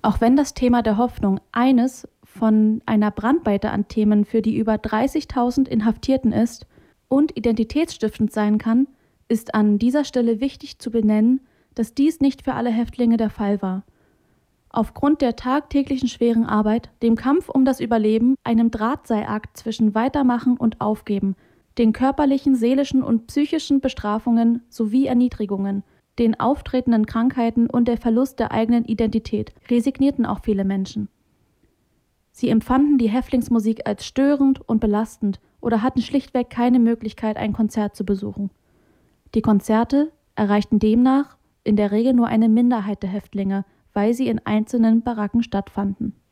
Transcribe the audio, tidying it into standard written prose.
Auch wenn das Thema der Hoffnung eines von einer Brandweite an Themen für die über 30.000 Inhaftierten ist und identitätsstiftend sein kann, ist an dieser Stelle wichtig zu benennen, dass dies nicht für alle Häftlinge der Fall war. Aufgrund der tagtäglichen schweren Arbeit, dem Kampf um das Überleben, einem Drahtseilakt zwischen Weitermachen und Aufgeben, den körperlichen, seelischen und psychischen Bestrafungen sowie Erniedrigungen, den auftretenden Krankheiten und der Verlust der eigenen Identität, resignierten auch viele Menschen. Sie empfanden die Häftlingsmusik als störend und belastend oder hatten schlichtweg keine Möglichkeit, ein Konzert zu besuchen. Die Konzerte erreichten demnach in der Regel nur eine Minderheit der Häftlinge, weil sie in einzelnen Baracken stattfanden.